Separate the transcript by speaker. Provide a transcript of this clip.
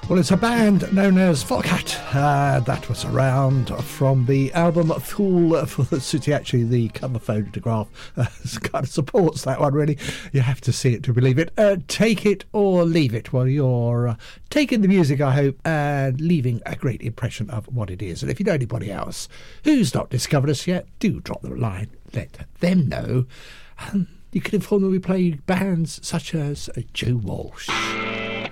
Speaker 1: Well, it's a band known as Folcat. That was around from the album Fool for the City. Actually, the cover photograph kind of supports that one, really. You have to see it to believe it. Take it or leave it. Well, you're taking the music, I hope, and leaving a great impression of what it is. And if you know anybody else who's not discovered us yet, do drop them a line. Let them know. You can inform them we play bands such as Joe Walsh.